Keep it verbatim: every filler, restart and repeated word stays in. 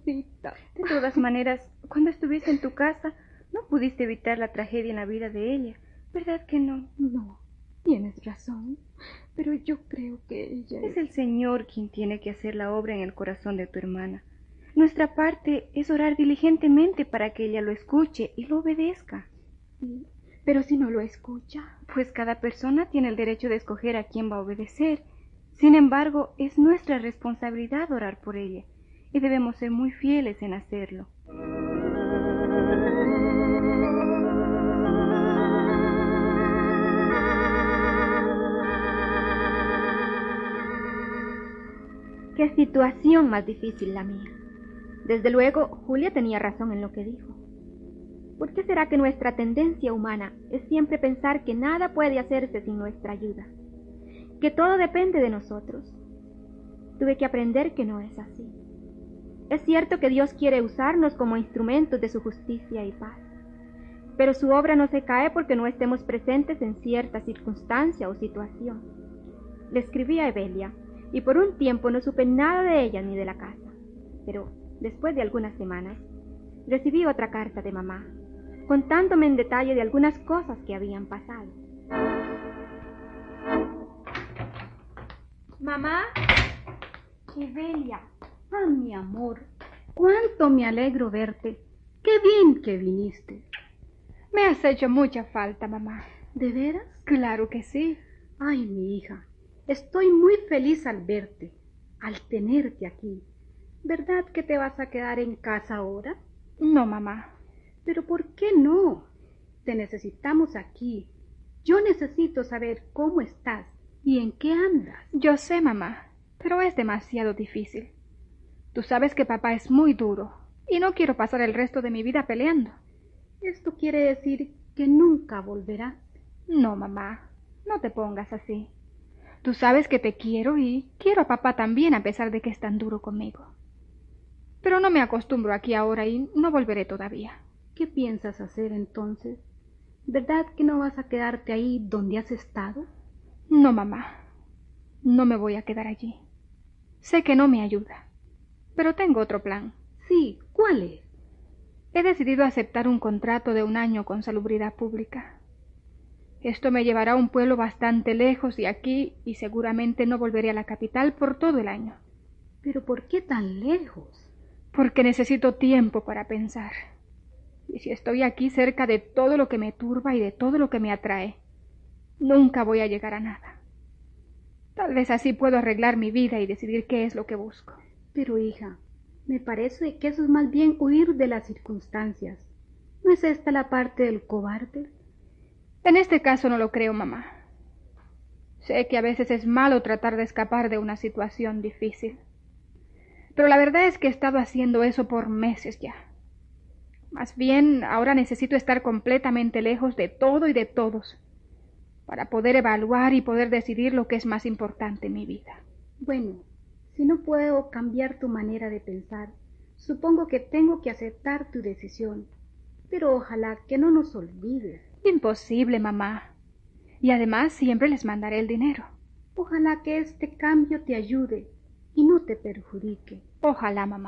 mamacita. De todas maneras, cuando estuviste en tu casa, no pudiste evitar la tragedia en la vida de ella, ¿verdad que no? No, tienes razón, pero yo creo que ella es... Es el Señor quien tiene que hacer la obra en el corazón de tu hermana. Nuestra parte es orar diligentemente para que ella lo escuche y lo obedezca. Sí, pero si no lo escucha... Pues cada persona tiene el derecho de escoger a quién va a obedecer. Sin embargo, es nuestra responsabilidad orar por ella, y debemos ser muy fieles en hacerlo. Qué situación más difícil la mía. Desde luego, Julia tenía razón en lo que dijo. ¿Por qué será que nuestra tendencia humana es siempre pensar que nada puede hacerse sin nuestra ayuda? Que todo depende de nosotros. Tuve que aprender que no es así. Es cierto que Dios quiere usarnos como instrumentos de su justicia y paz, pero su obra no se cae porque no estemos presentes en cierta circunstancia o situación. Le escribí a Evelia, y por un tiempo no supe nada de ella ni de la casa, pero después de algunas semanas recibí otra carta de mamá, contándome en detalle de algunas cosas que habían pasado. Mamá. Evelia. Ah, mi amor, cuánto me alegro verte. Qué bien que viniste. Me has hecho mucha falta, mamá. ¿De veras? Claro que sí. Ay, mi hija, estoy muy feliz al verte, al tenerte aquí. ¿Verdad que te vas a quedar en casa ahora? No, mamá. ¿Pero por qué no? Te necesitamos aquí. Yo necesito saber cómo estás y en qué andas. Yo sé, mamá, pero es demasiado difícil. Tú sabes que papá es muy duro y no quiero pasar el resto de mi vida peleando. ¿Esto quiere decir que nunca volverás? No, mamá, no te pongas así. Tú sabes que te quiero y quiero a papá también a pesar de que es tan duro conmigo. Pero no me acostumbro aquí ahora y no volveré todavía. ¿Qué piensas hacer entonces? ¿Verdad que no vas a quedarte ahí donde has estado? No, mamá, no me voy a quedar allí. Sé que no me ayuda, pero tengo otro plan. Sí, ¿cuál es? He decidido aceptar un contrato de un año con Salubridad Pública. Esto me llevará a un pueblo bastante lejos de aquí y seguramente no volveré a la capital por todo el año. ¿Pero por qué tan lejos? Porque necesito tiempo para pensar. Y si estoy aquí cerca de todo lo que me turba y de todo lo que me atrae, nunca voy a llegar a nada. Tal vez así puedo arreglar mi vida y decidir qué es lo que busco. Pero, hija, me parece que eso es más bien huir de las circunstancias. ¿No es esta la parte del cobarde? En este caso no lo creo, mamá. Sé que a veces es malo tratar de escapar de una situación difícil. Pero la verdad es que he estado haciendo eso por meses ya. Más bien, ahora necesito estar completamente lejos de todo y de todos, para poder evaluar y poder decidir lo que es más importante en mi vida. Bueno, si no puedo cambiar tu manera de pensar, supongo que tengo que aceptar tu decisión. Pero ojalá que no nos olvides. Imposible, mamá. Y además siempre les mandaré el dinero. Ojalá que este cambio te ayude y no te perjudique. Ojalá, mamá.